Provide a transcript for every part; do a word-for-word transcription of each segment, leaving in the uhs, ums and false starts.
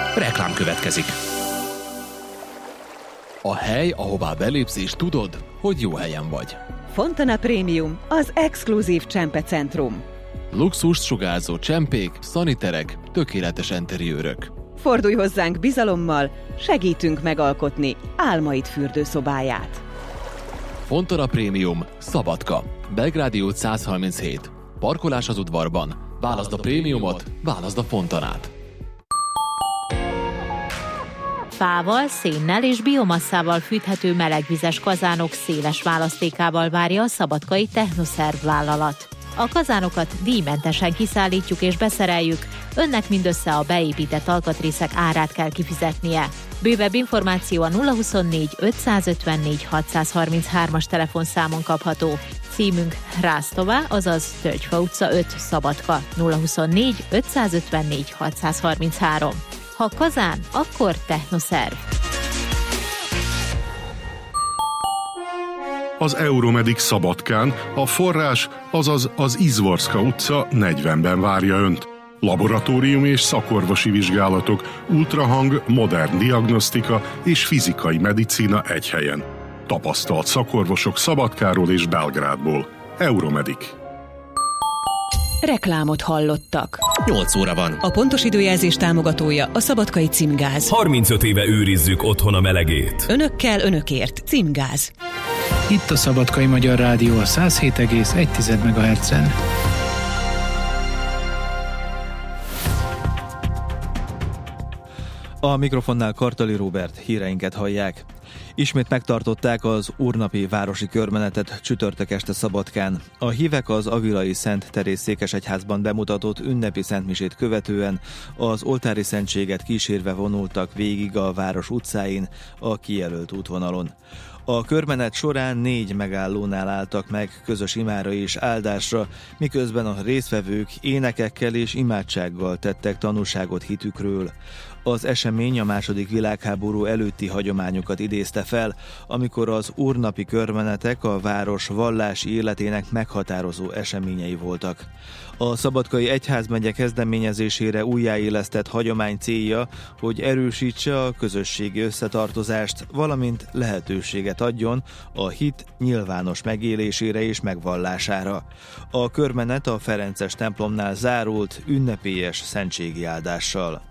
Reklám következik. A hely, ahová belépsz és tudod, hogy jó helyen vagy. Fontana Premium, az exkluzív csempecentrum. Luxust sugárzó csempék, szaniterek, tökéletes interiőrök. Fordulj hozzánk bizalommal, segítünk megalkotni álmaid fürdőszobáját. Fontana Premium, Szabadka, Belgrádi út száz harminchét. Parkolás az udvarban. Válaszd a prémiumot, válaszd a Fontanát. Fával, szénnel és biomasszával fűthető melegvizes kazánok széles választékával várja a szabadkai Technoszerv vállalat. A kazánokat díjmentesen kiszállítjuk és beszereljük, önnek mindössze a beépített alkatrészek árát kell kifizetnie. Bővebb információ a nulla huszonnégy ötszázötvennégy hatszázharminchárom-as telefonszámon kapható. Címünk Rásztová, azaz Tölgyfa utca öt, Szabadka, nulla huszonnégy ötszázötvennégy hatszázharminchárom. Ha kazán, akkor Technoszerv. Az Euromedic Szabadkán a forrás, azaz az Izvorska utca negyvenben várja önt. Laboratórium és szakorvosi vizsgálatok, ultrahang, modern diagnosztika és fizikai medicína egy helyen. Tapasztalt szakorvosok Szabadkáról és Belgrádból. Euromedic. Reklámot hallottak. nyolc óra van. A pontos időjelzés támogatója a Szabadkai Címgáz. harmincöt éve őrizzük otthon a melegét. Önökkel, önökért. Címgáz. Itt a Szabadkai Magyar Rádió a száz hét egész egy megahertzen. A mikrofonnál Kartali Róbert, híreinket hallják. Ismét megtartották az úrnapi városi körmenetet csütörtök este Szabadkán. A hívek az avilai Szent Teréz székesegyházban bemutatott ünnepi szentmisét követően az oltári szentséget kísérve vonultak végig a város utcáin a kijelölt útvonalon. A körmenet során négy megállónál álltak meg közös imára és áldásra, miközben a résztvevők énekekkel és imádsággal tettek tanúságot hitükről. Az esemény a második világháború előtti hagyományokat idézte fel, amikor az úrnapi körmenetek a város vallási életének meghatározó eseményei voltak. A Szabadkai Egyházmegye kezdeményezésére újjáélesztett hagyomány célja, hogy erősítse a közösségi összetartozást, valamint lehetőséget adjon a hit nyilvános megélésére és megvallására. A körmenet a Ferences templomnál zárult ünnepélyes szentségi áldással.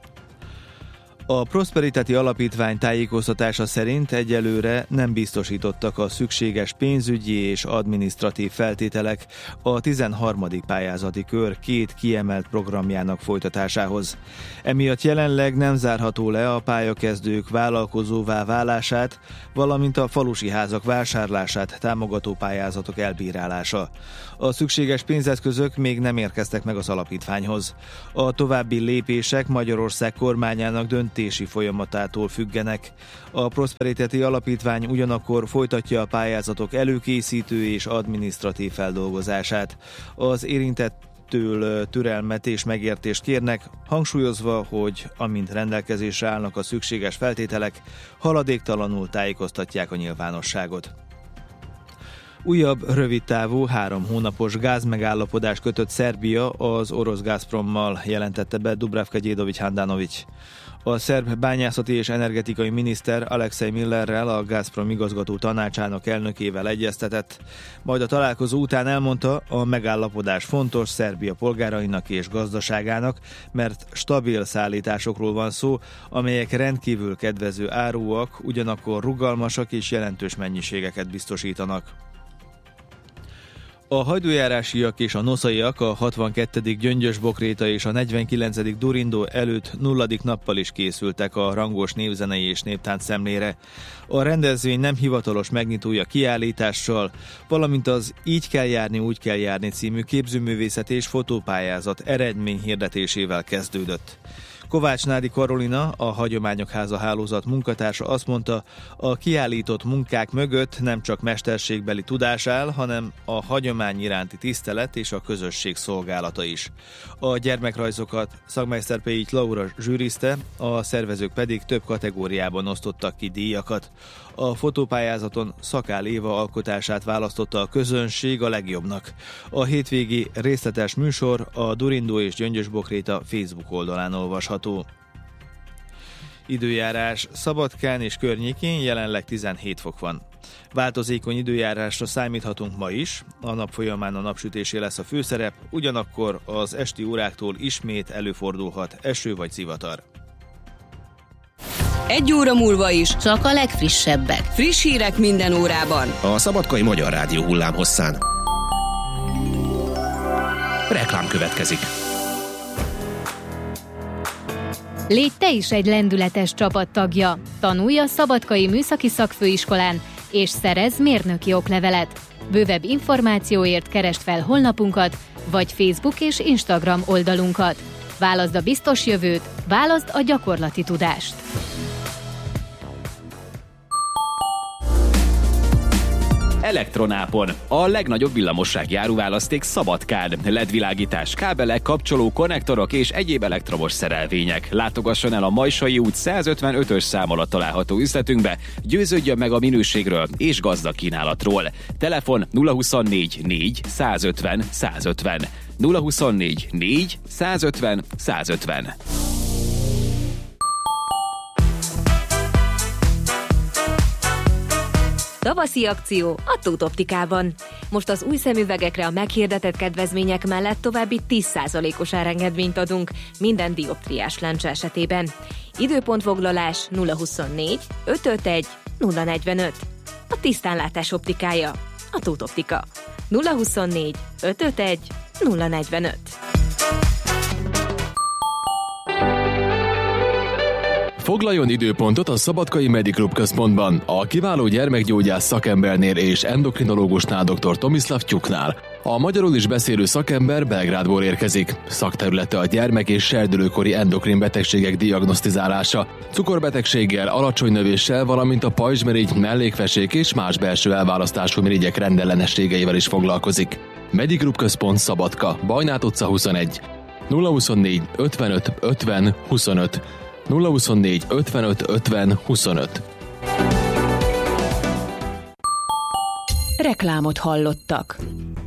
A Prosperity Alapítvány tájékoztatása szerint egyelőre nem biztosítottak a szükséges pénzügyi és adminisztratív feltételek a tizenharmadik pályázati kör két kiemelt programjának folytatásához. Emiatt jelenleg nem zárható le a pályakezdők vállalkozóvá válását, valamint a falusi házak vásárlását támogató pályázatok elbírálása. A szükséges pénzeszközök még nem érkeztek meg az alapítványhoz. A további lépések Magyarország kormányának döntési folyamatától függenek. A Prosperity Alapítvány ugyanakkor folytatja a pályázatok előkészítő és adminisztratív feldolgozását. Az érintettől türelmet és megértést kérnek, hangsúlyozva, hogy amint rendelkezésre állnak a szükséges feltételek, haladéktalanul tájékoztatják a nyilvánosságot. Újabb rövidtávú, három hónapos gázmegállapodás kötött Szerbia az orosz Gazprommal, jelentette be Dubravka Gyédovics Handanovics. A szerb bányászati és energetikai miniszter Alexei Millerrel, a Gazprom igazgató tanácsának elnökével egyeztetett, majd a találkozó után elmondta, a megállapodás fontos Szerbia polgárainak és gazdaságának, mert stabil szállításokról van szó, amelyek rendkívül kedvező áruak, ugyanakkor rugalmasak és jelentős mennyiségeket biztosítanak. A hajdújárásiak és a noszaiak a hatvankettedik Gyöngyös-Bokréta és a negyvenkilencedik Durindó előtt nulladik nappal is készültek a rangos népzenei és néptánc szemlére. A rendezvény nem hivatalos megnyitója kiállítással, valamint az Így kell járni, úgy kell járni című képzőművészet és fotópályázat eredményhirdetésével kezdődött. Kovács Nádi Karolina, a Hagyományok Háza hálózat munkatársa azt mondta, a kiállított munkák mögött nem csak mesterségbeli tudás áll, hanem a hagyomány iránti tisztelet és a közösség szolgálata is. A gyermekrajzokat Szakmeister Péics Laura zsűrizte, a szervezők pedig több kategóriában osztottak ki díjakat. A fotópályázaton Szakál Éva alkotását választotta a közönség a legjobbnak. A hétvégi részletes műsor a Durindó és Gyöngyös-Bokréta Facebook oldalán olvasható. Időjárás: Szabadkán és környékén jelenleg tizenhét fok van. Változékony időjárásra számíthatunk ma is, a nap folyamán a napsütésé lesz a főszerep, ugyanakkor az esti óráktól ismét előfordulhat eső vagy zivatar. Egy óra múlva is csak a legfrissebbek. Friss hírek minden órában. A Szabadkai Magyar Rádió hullámhosszán. Reklám következik. Légy te is egy lendületes csapattagja. Tanulj a Szabadkai Műszaki Szakfőiskolán, és szerezz mérnöki oklevelet. Bővebb információért keresd fel honlapunkat, vagy Facebook és Instagram oldalunkat. Válaszd a biztos jövőt, válaszd a gyakorlati tudást. Elektronápon. A legnagyobb villamossági választék Szabadkán. el é dé világítás, kábelek, kapcsoló, konnektorok és egyéb elektromos szerelvények. Látogasson el a Majsai út százötvenötös szám alatt található üzletünkbe, győződjön meg a minőségről és gazdag kínálatról. Telefon nulla huszonnégy négy százötven százötven. nulla huszonnégy négy százötven százötven. Tavaszi akció a Tóth Optikában. Most az új szemüvegekre a meghirdetett kedvezmények mellett további tíz százalékos árengedményt adunk minden dioptriás lencse esetében. Időpontfoglalás nulla huszonnégy ötvenöt nulla negyvenöt. A tisztánlátás optikája a Tóth Optika. nulla huszonnégy ötvenöt nulla negyvenöt. Foglaljon időpontot a Szabadkai Mediclub központban, a kiváló gyermekgyógyász szakembernél és endokrinológusnál dr. Tomislav Tyuknál. A magyarul is beszélő szakember Belgrádból érkezik. Szakterülete a gyermek- és serdülőkori endokrin betegségek diagnosztizálása, cukorbetegséggel, alacsony növéssel, valamint a pajzsmirigy, mellékfesék és más belső elválasztású mirigyek rendellenességeivel is foglalkozik. Mediclub központ Szabadka, Bajnát utca huszonegy. nulla huszonnégy ötvenöt ötven huszonöt. nulla huszonnégy ötvenöt ötven huszonöt. Reklámot hallottak.